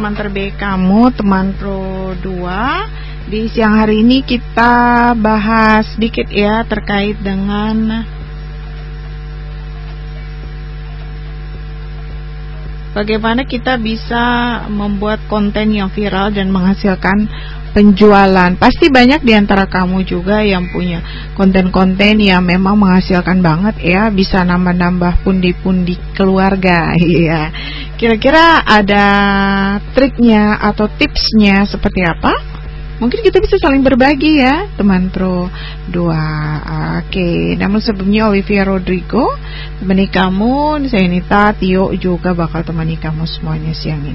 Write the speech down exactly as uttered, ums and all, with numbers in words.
teman terbaik kamu, teman Pro dua. Di siang hari ini kita bahas sedikit ya terkait dengan bagaimana kita bisa membuat konten yang viral dan menghasilkan penjualan. Pasti banyak di antara kamu juga yang punya konten-konten yang memang menghasilkan banget ya, bisa nambah-nambah pundi-pundi keluarga. Iya. Kira-kira ada triknya atau tipsnya seperti apa? Mungkin kita bisa saling berbagi ya, teman Pro dua. Oke, namun sebelumnya Olivia Rodrigo temani kamu, saya Nita, Tio juga bakal temani kamu semuanya siang ini.